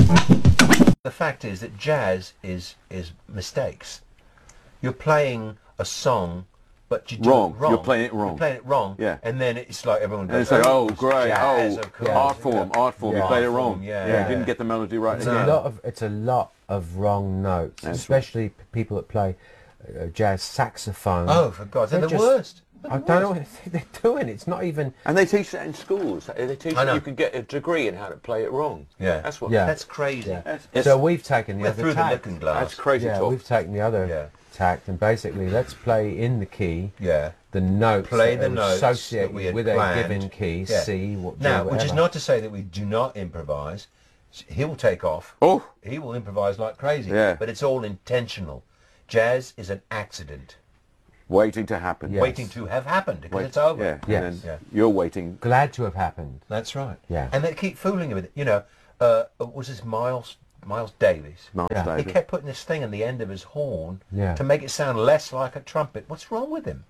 The fact is that jazz is mistakes. You're playing a song, but you do Wrong. it wrong. You're playing it wrong. You're playing it wrong. Yeah. And then it's like everyone And goes, it's like, oh, it's great, jazz, oh, of course. art form, Yeah. you Yeah. played it Art wrong. form, Yeah, yeah. you didn't get the melody right No. again. It's a lot of wrong notes, That's especially people that play jazz saxophone. Oh, for God, they're the just- worst. I don't know what they're doing. It's not even. And they teach that in schools. They teach I that know. you can get a degree in how to play it wrong. Yeah. That's what. Yeah. That's crazy. That's, So we've taken the We're other through the tack. looking glass. that's crazy Yeah, talk. we've taken the other Yeah. tact, and basically let's play in the key. Yeah. The notes Play that the are notes that associated we had with planned. a given key, Yeah. C, what, Now, do which is whatever. not to say that we do not improvise. He'll take off. Oh. He will improvise like crazy. Yeah. But it's all intentional. Jazz is an accident. Waiting to happen. Yeah. Waiting to have happened because Wait- it's over. Yeah. Yes. And then Yeah. you're waiting. Glad to have happened. That's right. Yeah. And they keep fooling with it. You know, was this Miles Davis? Miles Yeah. He Davis. kept putting this thing in the end of his horn Yeah. to make it sound less like a trumpet. What's wrong with him?